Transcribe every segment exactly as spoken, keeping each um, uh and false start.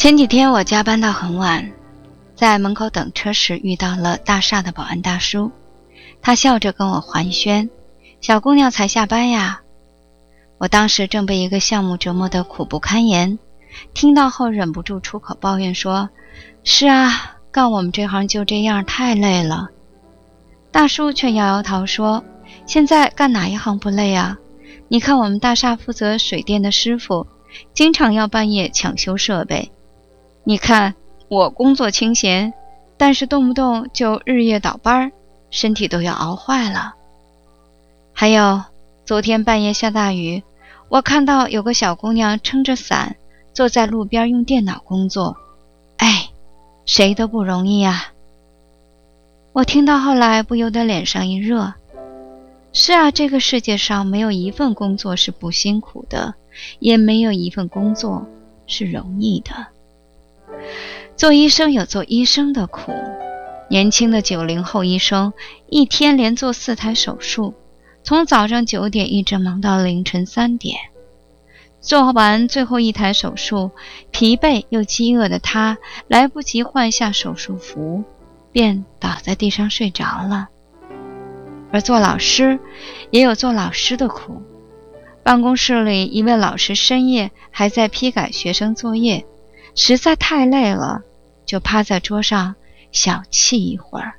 前几天我加班到很晚，在门口等车时遇到了大厦的保安大叔，他笑着跟我寒暄：“小姑娘才下班呀。”我当时正被一个项目折磨得苦不堪言，听到后忍不住出口抱怨说：“是啊，干我们这行就这样，太累了。”大叔却摇摇头说：“现在干哪一行不累啊？你看我们大厦负责水电的师傅，经常要半夜抢修设备。你看我工作清闲，但是动不动就日夜倒班，身体都要熬坏了。还有昨天半夜下大雨，我看到有个小姑娘撑着伞坐在路边用电脑工作，哎，谁都不容易啊。”我听到后来不由得脸上一热。是啊，这个世界上没有一份工作是不辛苦的，也没有一份工作是容易的。做医生有做医生的苦，年轻的九零后医生一天连做四台手术，从早上九点一直忙到凌晨三点。做完最后一台手术，疲惫又饥饿的他来不及换下手术服，便倒在地上睡着了。而做老师也有做老师的苦，办公室里一位老师深夜还在批改学生作业，实在太累了，就趴在桌上小憩一会儿。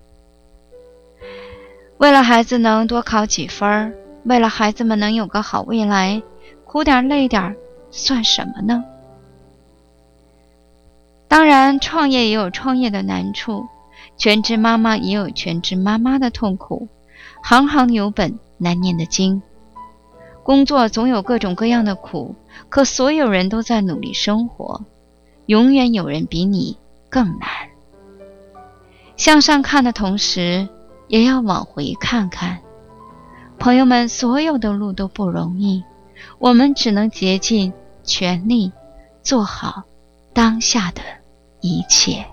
为了孩子能多考几分，为了孩子们能有个好未来，苦点累点算什么呢？当然，创业也有创业的难处，全职妈妈也有全职妈妈的痛苦，行行有本难念的经。工作总有各种各样的苦，可所有人都在努力生活，永远有人比你更难。向上看的同时，也要往回看看。朋友们，所有的路都不容易，我们只能竭尽全力做好当下的一切。